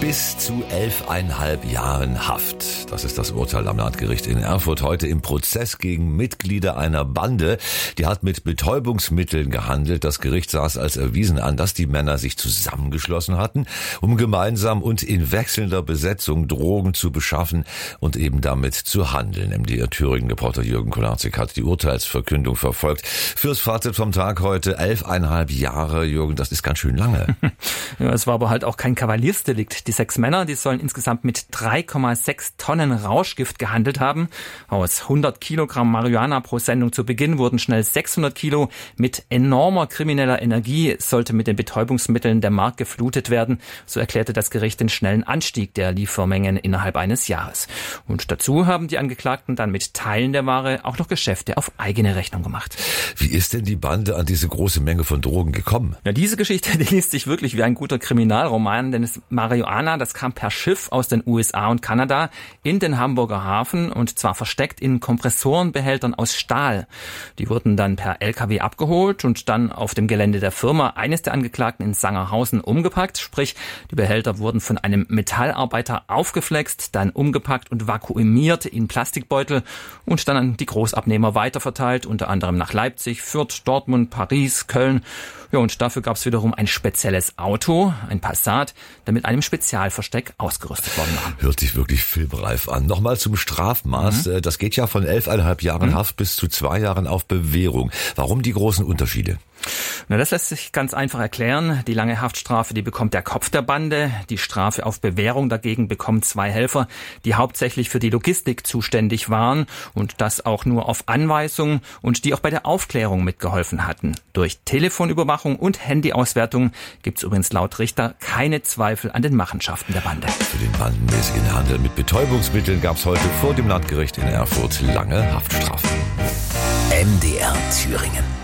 Bis zu 11,5 Jahren Haft. Das ist das Urteil am Landgericht in Erfurt heute im Prozess gegen Mitglieder einer Bande. Die hat mit Betäubungsmitteln gehandelt. Das Gericht sah es als erwiesen an, dass die Männer sich zusammengeschlossen hatten, um gemeinsam und in wechselnder Besetzung Drogen zu beschaffen und eben damit zu handeln. MDR Thüringen-Reporter Jürgen Kolarczyk hat die Urteilsverkündung verfolgt. Fürs Fazit vom Tag heute 11,5 Jahre. Jürgen, das ist ganz schön lange. Ja, es war aber halt auch kein Kavaliersdelikt. Die 6 Männer, die sollen insgesamt mit 3,6 Tonnen Rauschgift gehandelt haben. Aus 100 Kilogramm Marihuana pro Sendung zu Beginn wurden schnell 600 Kilo. Mit enormer krimineller Energie sollte mit den Betäubungsmitteln der Markt geflutet werden. So erklärte das Gericht den schnellen Anstieg der Liefermengen innerhalb eines Jahres. Und dazu haben die Angeklagten dann mit Teilen der Ware auch noch Geschäfte auf eigene Rechnung gemacht. Wie ist denn die Bande an diese große Menge von Drogen gekommen? Ja, diese Geschichte, die liest sich wirklich wie ein guter Kriminalroman, denn das Marihuana, das kam per Schiff aus den USA und Kanada in den Hamburger Hafen und zwar versteckt in Kompressorenbehältern aus Stahl. Die wurden dann per LKW abgeholt und dann auf dem Gelände der Firma eines der Angeklagten in Sangerhausen umgepackt. Sprich, die Behälter wurden von einem Metallarbeiter aufgeflext, dann umgepackt und vakuumiert in Plastikbeutel und dann an die Großabnehmer weiterverteilt, unter anderem nach Leipzig, Fürth, Dortmund, Paris, Köln. Ja, und dafür gab es wiederum ein spezielles Auto, ein Passat, der mit einem Spezialversteck ausgerüstet worden war. Hört sich wirklich filmreif an. Nochmal zum Strafmaß. Das geht ja von 11,5 Jahren Haft bis zu 2 Jahren auf Bewährung. Warum die großen Unterschiede? Na, das lässt sich ganz einfach erklären. Die lange Haftstrafe, die bekommt der Kopf der Bande. Die Strafe auf Bewährung dagegen bekommen 2 Helfer, die hauptsächlich für die Logistik zuständig waren und das auch nur auf Anweisung und die auch bei der Aufklärung mitgeholfen hatten. Durch Telefonüberwachung und Handyauswertung gibt es übrigens laut Richter keine Zweifel an den Machenschaften der Bande. Für den bandenmäßigen Handel mit Betäubungsmitteln gab es heute vor dem Landgericht in Erfurt lange Haftstrafen. MDR Thüringen.